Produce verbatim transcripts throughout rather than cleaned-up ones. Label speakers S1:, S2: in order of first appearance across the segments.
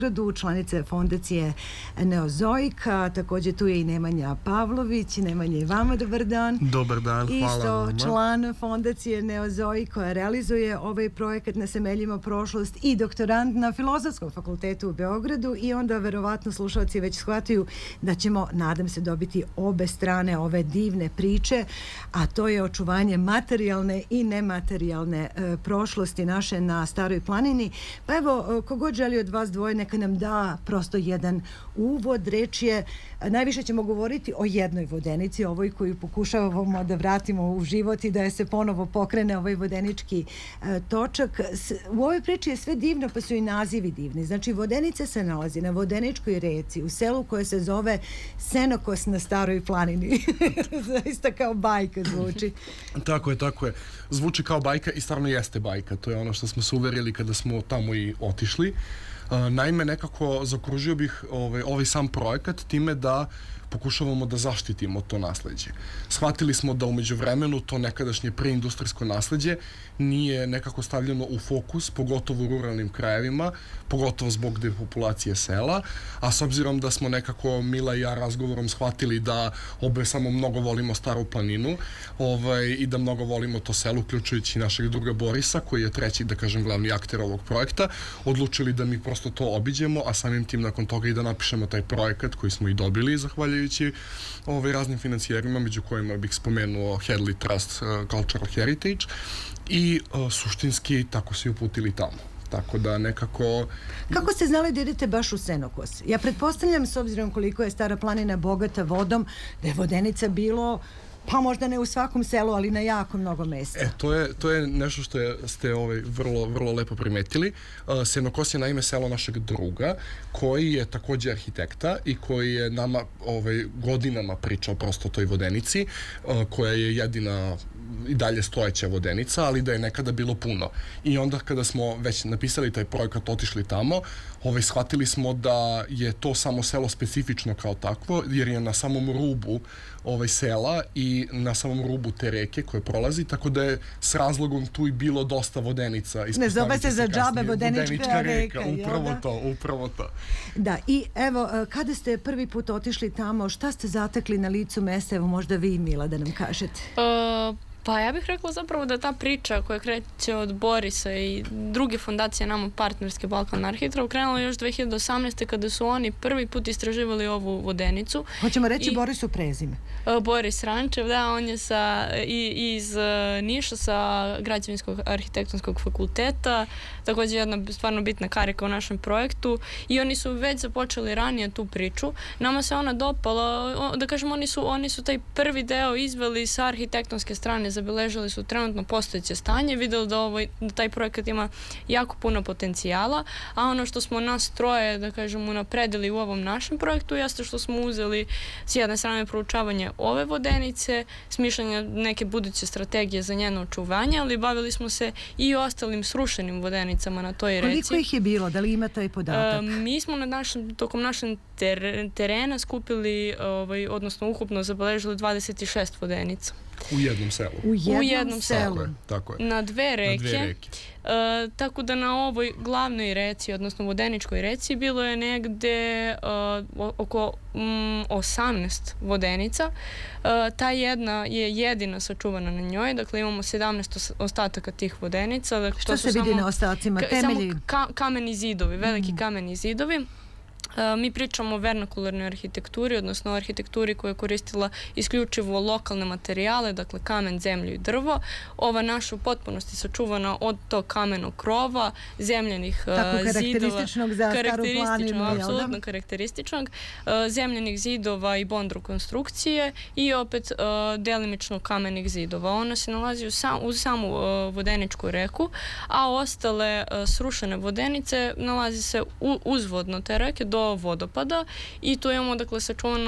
S1: članice fondacije Neozoika, također tu je i Nemanja Pavlović. Nemanja, i vama dobar dan.
S2: Dobar dan, hvala vama.
S1: Isto član fondacije Neozoik koja realizuje ovaj projekat Na semeljima prošlost i doktorant na Filozofskom fakultetu u Beogradu, i onda verovatno slušalci već shvataju da ćemo, nadam se, dobiti obe strane ove divne priče, a to je očuvanje materijalne i nematerijalne e, prošlosti naše na Staroj planini. Pa evo, kogod želi od vas dvoje, neka nam da prosto jedan uvod. Reč je, najviše ćemo govoriti o jednoj vodenici, ovoj koju pokušavamo da vratimo u život i da je se ponovo pokrene ovaj vodenički e, točak. S, u ovoj priči je sve divno, pa su i nazivi divni. Znači, vodenica se nalazi na Vodeničkoj reci, u selu koje se zove Senokos na Staroj planini. Zaista kao bajka zvuči.
S2: Tako je, tako je. Zvuči kao bajka i stvarno jeste bajka. To je ono što smo se uverili kada smo tamo i otišli. Naime, nekako zakružio bih ovaj, ovaj sam projekat time da pokušavamo da zaštitimo to nasleđe. Shvatili smo da umeđu vremenu to nekadašnje preindustrijsko nasleđe nije nekako stavljeno u fokus, pogotovo u ruralnim krajevima, pogotovo zbog depopulacije sela, a s obzirom da smo nekako Mila i ja razgovorom shvatili da obe samo mnogo volimo Staru planinu ovaj, i da mnogo volimo to selo, uključujući našeg druga Borisa, koji je treći, da kažem, glavni akter ovog projekta, odlučili da mi prosto to obiđemo, a samim tim nakon toga i da napišemo taj projekat koji smo i dobili, zahvaljujući ovaj, raznim financijerima, među kojima bih spomenuo Hadley Trust uh, Cultural Heritage, i uh, suštinski tako se uputili tamo. Tako da nekako...
S1: Kako ste znali da idete baš u Senokos? Ja pretpostavljam, s obzirom koliko je Stara planina bogata vodom, da je vodenica bilo, pa možda ne u svakom selu, ali na jako mnogo mesta.
S2: E, to je, to je nešto što je, ste ovaj, vrlo, vrlo lepo primetili. Uh, Senokos je naime selo našeg druga, koji je također arhitekta i koji je nama ovaj, godinama pričao prosto o toj vodenici, uh, koja je jedina i dalje stojeća vodenica, ali da je nekada bilo puno. I onda kada smo već napisali taj projekat, otišli tamo, ovaj, shvatili smo da je to samo selo specifično kao takvo, jer je na samom rubu ovaj, sela i na samom rubu te reke koje prolazi, tako da je s razlogom tu i bilo dosta vodenica.
S1: Ne zove se za džabe Vodenička, Vodenička reka.
S2: reka upravo da? to, upravo to.
S1: Da, i evo, kada ste prvi put otišli tamo, šta ste zatekli na licu mesta? Evo, možda vi, Mila, da nam kažete.
S3: Uh... Pa ja bih rekla zapravo da ta priča koja kreće od Borisa i druge fondacije nama partnerske Balkan Arhitra krenula još dve hiljade osamnaeste. kada su oni prvi put istraživali ovu vodenicu.
S1: Hoćemo reći I, Borisu prezime.
S3: Uh, Boris Rančev, da, on je sa, i, iz uh, Niša sa Građevinskog arhitektonskog fakulteta, također jedna stvarno bitna karika u našem projektu, i oni su već započeli ranije tu priču. Nama se ona dopala, da kažem, oni su, oni su taj prvi deo izveli sa arhitektonske strane, zabeležili su trenutno postojeće stanje, videli da, ovaj, da taj projekat ima jako puno potencijala, a ono što smo nas troje, da kažem, unapredili u ovom našem projektu jeste što smo uzeli s jedne strane proučavanje ove vodenice, smišljanje neke buduće strategije za njeno očuvanje, ali bavili smo se i ostalim srušenim vodenicama na toj reci.
S1: Koliko ih je bilo? Da li ima taj podatak?
S3: E, mi smo na našem, tokom našeg ter, terena skupili, ovaj, odnosno ukupno zabeležili dvadeset šest vodenica.
S2: U jednom selu.
S1: U jednom,
S3: U jednom
S1: selu.
S3: selu.
S2: Tako je.
S3: Na dve reke.
S2: Na dve reke.
S3: E, tako da na ovoj glavnoj reci, odnosno Vodeničkoj reci, bilo je negde e, oko mm, osamnaest vodenica. E, ta jedna je jedina sačuvana na njoj, dakle imamo sedamnaest ostataka tih vodenica. Dakle,
S1: što se vidi samo, na ostacima? Temelji?
S3: Samo ka, kameni zidovi, veliki mm. kameni zidovi. Uh, mi pričamo o vernakularnoj arhitekturi, odnosno o arhitekturi koja je koristila isključivo lokalne materijale, dakle kamen, zemlju i drvo. Ova naša u potpunosti sačuvana od tog kamenog krova, zemljanih uh,
S1: tako,
S3: zidova.
S1: Karakterističnog za Staru planinu.
S3: Apsolutno karakterističnog. Uh, zemljanih zidova i bondru konstrukcije i opet uh, delimično kamenih zidova. Ona se nalazi u sam, uz samu uh, Vodeničku reku, a ostale uh, srušene vodenice nalazi se u, uzvodno te reke do vodopada, i tu imamo, dakle, sačuvano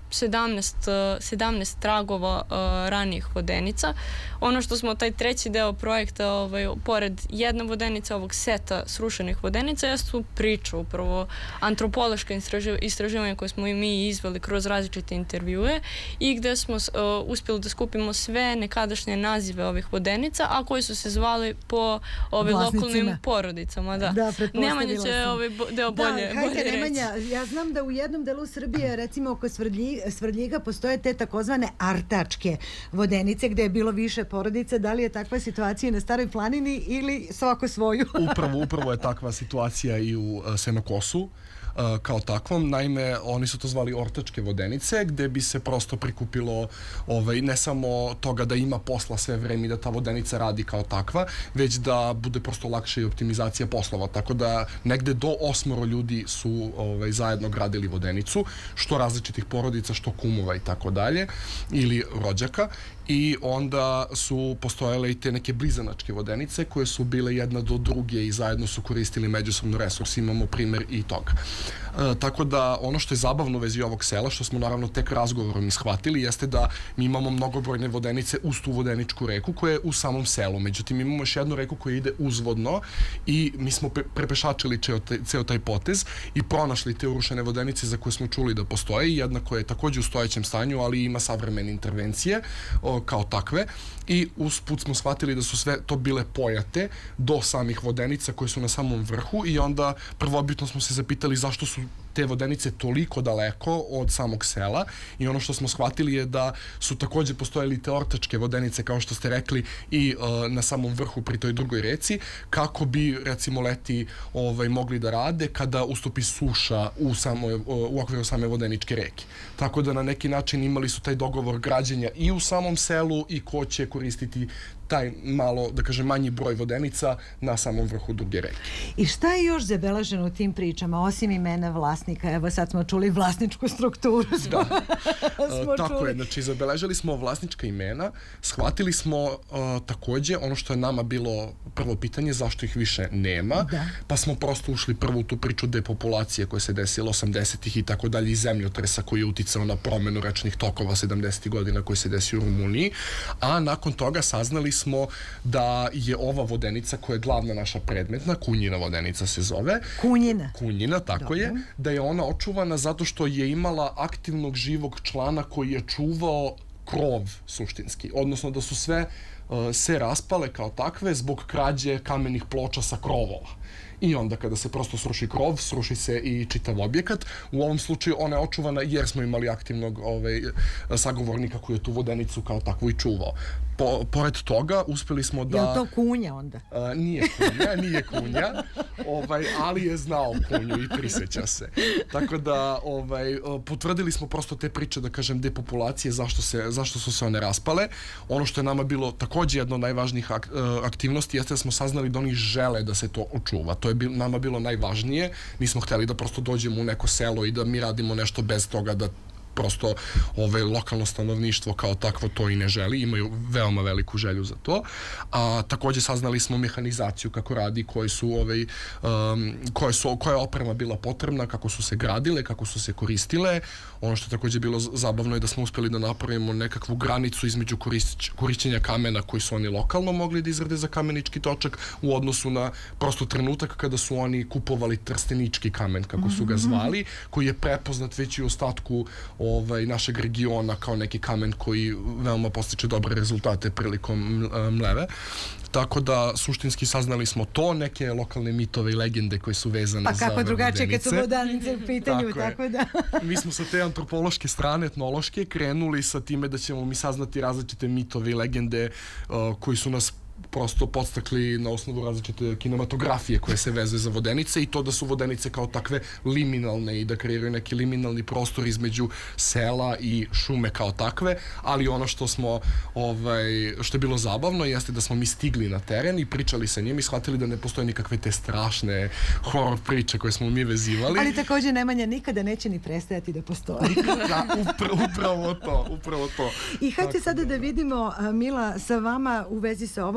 S3: sedamnaest, sedamnaest tragova uh, ranijih vodenica. Ono što smo, taj treći deo projekta, ovaj, pored jedne vodenice, ovog seta srušenih vodenica, jesu priča, upravo antropološka istraživ istraživanja koje smo i mi izveli kroz različite intervjue i gde smo uh, uspjeli da skupimo sve nekadašnje nazive ovih vodenica, a koji su se zvali po ovaj, lokalnim porodicama. Da,
S1: da
S3: Nemanja će ovaj deo bolje,
S1: da,
S3: bolje reći.
S1: Nemanja, ja znam da u jednom delu Srbije, recimo oko Svrdljiga, Svrdljiga postoje te takozvane artačke vodenice gde je bilo više porodica. Da li je takva situacija na Staroj planini ili svako svoju?
S2: upravo, upravo je takva situacija i u uh, Senokosu. Uh, kao takvom. Naime, oni su to zvali ortačke vodenice, gde bi se prosto prikupilo ovaj, ne samo toga da ima posla sve vreme i da ta vodenica radi kao takva, već da bude prosto lakše i optimizacija poslova. Tako da negde do osmoro ljudi su ovaj, zajedno gradili vodenicu, što različitih porodica, što kumova i tako dalje, ili rođaka. I onda su postojale i te neke blizanačke vodenice koje su bile jedna do druge i zajedno su koristili međusobno resurs. Imamo primer i toga. E, tako da ono što je zabavno u vezi ovog sela, što smo naravno tek razgovorom ishvatili, jeste da mi imamo mnogobrojne vodenice uz tu vodeničku reku koja je u samom selu. Međutim, imamo još jednu reku koja ide uzvodno i mi smo pre prepešačili ceo taj, ceo taj potez i pronašli te urušene vodenice za koje smo čuli da postoje. Jedna koja je takođe u stojećem stanju, ali ima savremene intervencije o, kao takve. I usput smo shvatili da su sve to bile pojate do samih vodenica koje su na samom vrhu i onda prvobitno smo se zapitali zašto su te vodenice toliko daleko od samog sela i ono što smo shvatili je da su takođe postojali te ortačke vodenice, kao što ste rekli, i uh, na samom vrhu pri toj drugoj reci, kako bi recimo leti ovaj, mogli da rade kada ustupi suša u, samoj, uh, u okviru same vodeničke reke. Tako da na neki način imali su taj dogovor građenja i u samom selu i ko će koristiti taj malo, da kažem, manji broj vodenica na samom vrhu druge reke.
S1: I šta je još zabeleženo u tim pričama, osim imena vlasnika? Evo sad smo čuli vlasničku strukturu. Smo,
S2: da.
S1: smo
S2: Tako
S1: čuli.
S2: je, znači zabeležili smo vlasnička imena, shvatili smo uh, takođe ono što je nama bilo prvo pitanje, zašto ih više nema,
S1: Da.
S2: pa smo prosto ušli prvo u tu priču depopulacije koja se desila osamdesetih i tako dalje i zemljotresa koji je uticao na promenu rečnih tokova sedamdesetih godina koji se desio u Rumuniji, a nakon toga saznali smo da je ova vodenica koja je glavna naša predmetna, Kunjina vodenica se zove.
S1: Kunjina.
S2: Kunjina, tako
S1: Dobro.
S2: je, da je ona očuvana zato što je imala aktivnog živog člana koji je čuvao krov suštinski, odnosno da su sve uh, se raspale kao takve zbog krađe kamenih ploča sa krovova. I onda kada se prosto sruši krov, sruši se i čitav objekat. U ovom slučaju ona je očuvana jer smo imali aktivnog ovaj, sagovornika koji je tu vodenicu kao takvu i čuvao. Po, pored toga uspeli smo da...
S1: Je li to Kunja onda?
S2: A, nije Kunja, nije Kunja, ovaj, ali je znao Kunju i prisjeća se. Tako da ovaj, potvrdili smo prosto te priče, da kažem, depopulacije, zašto, se, zašto su se one raspale. Ono što je nama bilo takođe jedno od najvažnijih ak, aktivnosti jeste da smo saznali da oni žele da se to očuva. To je bil, nama bilo najvažnije. Nismo hteli da prosto dođemo u neko selo i da mi radimo nešto bez toga da prosto ove, lokalno stanovništvo kao takvo to i ne želi, imaju veoma veliku želju za to. A takođe saznali smo mehanizaciju kako radi, koji su, ovaj, um, koje su, koja je oprema bila potrebna, kako su se gradile, kako su se koristile. Ono što je takođe bilo zabavno je da smo uspeli da napravimo nekakvu granicu između korišć, korišćenja kamena koji su oni lokalno mogli da izrade za kamenički točak u odnosu na prosto trenutak kada su oni kupovali trstenički kamen, kako su ga zvali, koji je prepoznat već i u ostatku ovaj, našeg regiona kao neki kamen koji veoma postiče dobre rezultate prilikom mleve. Tako da suštinski saznali smo to, neke lokalne mitove i legende koje su vezane za
S1: Pa kako drugačije kad su
S2: vodenice.
S1: vodenice u pitanju,
S2: Tako,
S1: tako da...
S2: Mi smo sa te antropološke strane, etnološke, krenuli sa time da ćemo mi saznati različite mitove i legende uh, koji su nas prosto podstakli na osnovu različite kinematografije koje se vezuje za vodenice i to da su vodenice kao takve liminalne i da kreiraju neki liminalni prostor između sela i šume kao takve, ali ono što smo ovaj, što je bilo zabavno jeste da smo mi stigli na teren i pričali sa njim i shvatili da ne postoje nikakve te strašne horor priče koje smo mi vezivali.
S1: Ali takođe Nemanja nikada neće ni prestajati da postoji.
S2: Da, upravo, upravo to, upravo to.
S1: I hajde
S2: Tako
S1: sada
S2: da,
S1: da vidimo, Mila, sa vama u vezi sa ovom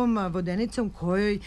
S1: ovom vodenicom kojoj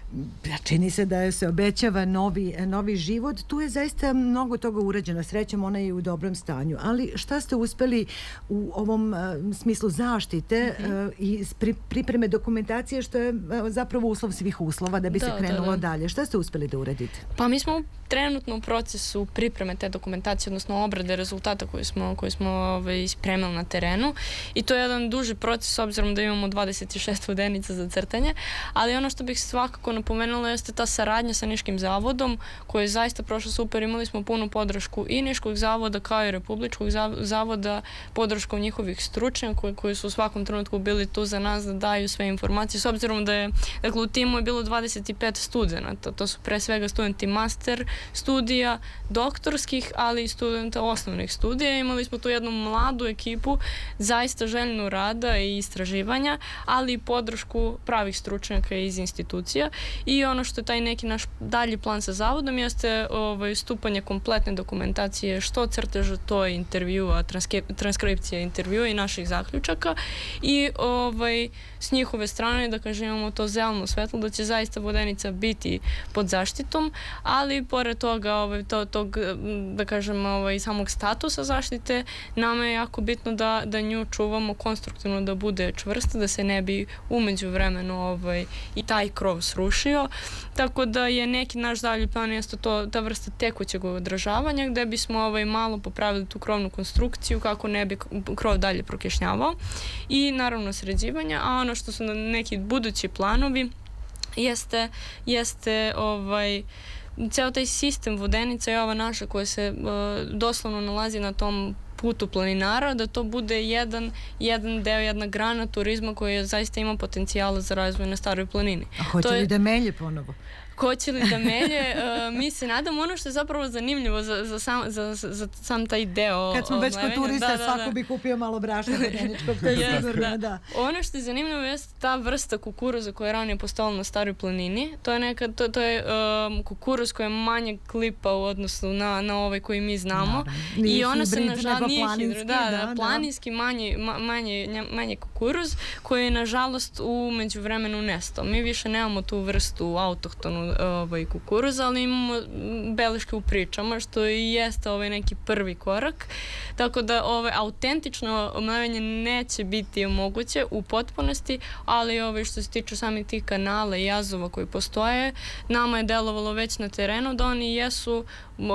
S1: čini se da se obećava novi, novi život. Tu je zaista mnogo toga urađeno. Srećom, ona je u dobrom stanju. Ali šta ste uspeli u ovom uh, smislu zaštite uh, i pri, pripreme dokumentacije, što je uh, zapravo uslov svih uslova da bi da, se krenulo da, da. dalje? Šta ste uspeli da uradite?
S3: Pa mi smo trenutno u procesu pripreme te dokumentacije, odnosno obrade rezultata koje smo, koje smo ovaj, spremali na terenu, i to je jedan duži proces s obzirom da imamo dvadeset šest vodenica za crtanje, ali ono što bih svakako napomenula jeste ta saradnja sa Niškim zavodom koji je zaista prošla super. Imali smo punu podršku i Niškog zavoda kao i Republičkog zavoda, podrškom njihovih stručnjaka koji, koji su u svakom trenutku bili tu za nas da daju sve informacije, s obzirom da je, dakle, u timu je bilo dvadeset pet studenata, to su pre svega studenti master studija, doktorskih, ali i studenta osnovnih studija. Imali smo tu jednu mladu ekipu, zaista željnu rada i istraživanja, ali i podršku pravih stručnjaka iz institucija. I ono što je taj neki naš dalji plan sa zavodom jeste ovaj, stupanje kompletne dokumentacije, što crteža, to je intervjua, transkripcija intervjua i naših zaključaka, i ovaj, s njihove strane, da kažem, imamo to zeleno svetlo da će zaista vodenica biti pod zaštitom, ali pored toga, ovaj, to, tog, da kažem, ovaj, samog statusa zaštite, nama je jako bitno da, da nju čuvamo konstruktivno, da bude čvrsta, da se ne bi umeđu vremenu ovaj, i taj krov srušio. Tako da je neki naš dalji plan jeste to, ta vrsta tekućeg održavanja, gde bismo ovaj, malo popravili tu krovnu konstrukciju kako ne bi krov dalje prokišnjavao, i naravno sređivanja. A ono što su neki budući planovi jeste, jeste ovaj, ceo taj sistem vodenica i ova naša koja se uh, doslovno nalazi na tom putu planinara, da to bude jedan, jedan deo, jedna grana turizma koja zaista ima potencijala za razvoj na Staroj planini.
S1: A hoće li da melje ponovo?
S3: Hoće li da melje? Uh, mi se nadamo. Ono što je zapravo zanimljivo za, za, sam, za, za sam taj deo.
S1: Kad smo već kod turista, da, da, svako da. bi kupio malo brašna vodeničkog, to je yes, sigurno, da. da.
S3: Ono što je zanimljivo jeste ta vrsta kukuruza koja je ranije postojala na Staroj planini. To je, neka, to, to je um, kukuruz koji je manje klipa u odnosu na, na ovaj koji mi znamo.
S1: Nije
S3: I ona se
S1: hibrid,
S3: nažalost nije
S1: planinski,
S3: hibrid, da,
S1: da,
S3: da, planinski manje, manje, manje kukuruz koji je nažalost u međuvremenu nestao. Mi više nemamo tu vrstu autohtonu ovaj, kukuruza, ali imamo beleške u pričama, što i jeste ovaj neki prvi korak. Tako da ovaj, autentično mlevenje neće biti moguće u potpunosti, ali ovaj, što se tiče samih tih kanala i jazova koji postoje, nama je delovalo već na terenu da oni jesu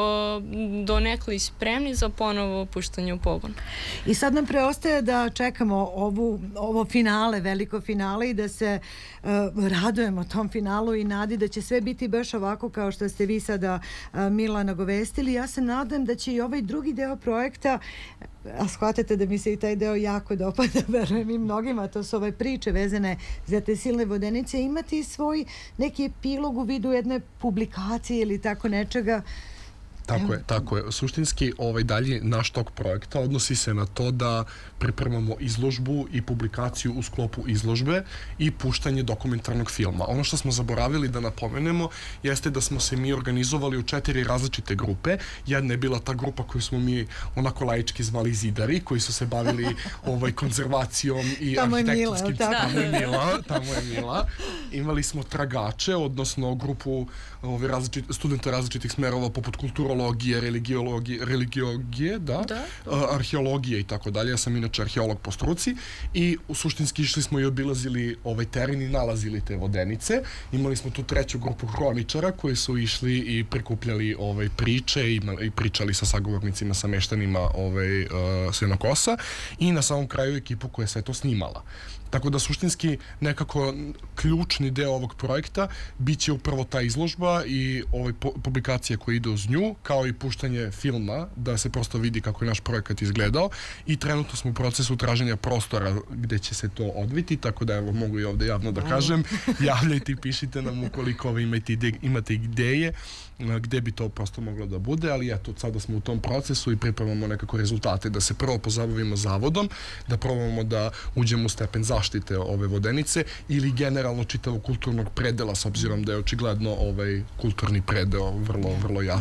S3: donekli spremni za ponovo puštanje u pogon.
S1: I sad nam preostaje da čekamo ovu, ovo finale, veliko finale, i da se uh, radujemo tom finalu i nadi da će sve biti baš ovako kao što ste vi sada, uh, Mila, nagovestili. Ja se nadam da će i ovaj drugi deo projekta, a shvatite da mi se i taj deo jako dopada, verujem i mnogima, to su ove priče vezane za te silne vodenice, imati svoj neki epilog u vidu jedne publikacije ili tako nečega.
S2: Tako je, tako je. Suštinski, ovaj dalji naš tok projekta odnosi se na to da pripremamo izložbu i publikaciju u sklopu izložbe i puštanje dokumentarnog filma. Ono što smo zaboravili da napomenemo jeste da smo se mi organizovali u četiri različite grupe. Jedna je bila ta grupa koju smo mi onako laički zvali zidari, koji su se bavili ovaj, konzervacijom i
S1: tamo
S2: arhitektonskim...
S1: Je Mila,
S2: tamo je Mila, tamo je Mila. Imali smo tragače, odnosno grupu ovaj, različit, studenta različitih smerova poput kulturologije, religiologije, religiogije, da, da, da. arheologije i tako dalje. Ja sam inače arheolog po struci i u suštinski išli smo i obilazili ovaj teren i nalazili te vodenice. Imali smo tu treću grupu hroničara koji su išli i prikupljali ovaj priče i, i pričali sa sagovornicima, sa meštanima ovaj, uh, Senokosa, i na samom kraju ekipu koja je sve to snimala. Tako da suštinski nekako ključni deo ovog projekta biće upravo ta izložba i ovaj publikacija koja ide uz nju, kao i puštanje filma, da se prosto vidi kako je naš projekat izgledao, i trenutno smo u procesu traženja prostora gde će se to odviti, tako da evo mogu i ovde javno da kažem, javljajte i pišite nam ukoliko imate, ide, imate ideje gde bi to prosto moglo da bude, ali eto, sada smo u tom procesu i pripremamo nekako rezultate, da se prvo pozabavimo zavodom, da probamo da uđemo u stepen zaštite ove vodenice ili generalno čitavog kulturnog predela, s obzirom da je očigledno ovaj kulturni predeo vrlo, vrlo jasan.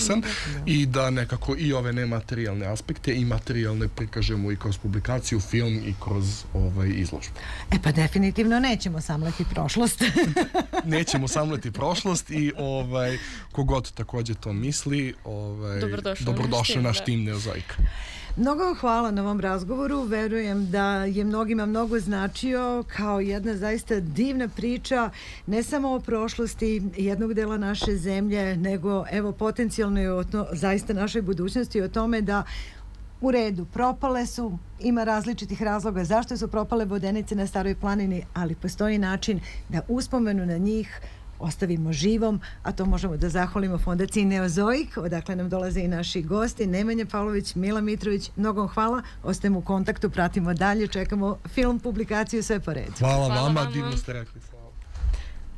S2: i da nekako i ove nematerijalne aspekte i materijalne prikažemo i kroz publikaciju, film i kroz ovaj, izložbu.
S1: E pa definitivno nećemo samleti prošlost.
S2: Nećemo samleti prošlost i ovaj, kogod također to misli, ovaj,
S3: dobrodošao,
S2: dobrodošao
S3: na
S2: na
S3: štim,
S2: štim Neozoika.
S1: Mnogo vam hvala na ovom razgovoru. Verujem da je mnogima mnogo značio kao jedna zaista divna priča, ne samo o prošlosti jednog dela naše zemlje, nego evo potencijalno i o to, zaista našoj budućnosti, o tome da u redu, propale su, ima različitih razloga zašto su propale vodenice na Staroj planini, ali postoji način da uspomenu na njih ostavimo živom, a to možemo da zahvalimo Fondaciji Neozoik, odakle nam dolaze i naši gosti, Nemanja Pavlović, Mila Mitrović, mnogo hvala, ostajemo u kontaktu, pratimo dalje, čekamo film, publikaciju, sve po redu.
S2: Hvala,
S3: Hvala
S2: vama,
S3: vama.
S2: divno ste rekli.